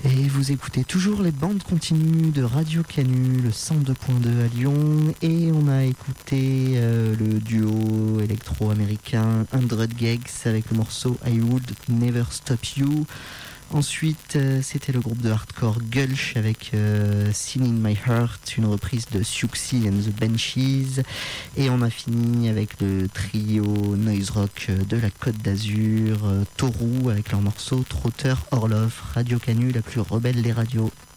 Et vous écoutez toujours les bandes continues de Radio Canu, le 102.2 à Lyon. Et on a écouté le duo électro-américain 100 Gex avec le morceau I Would Never Stop You. Ensuite, c'était le groupe de hardcore Gulch avec Sin in My Heart, une reprise de Siouxsie and the Banshees. Et on a fini avec le trio noise rock de la Côte d'Azur, Taurou, avec leur morceau Trotter Orlov. Radio Canu, la plus rebelle des radios.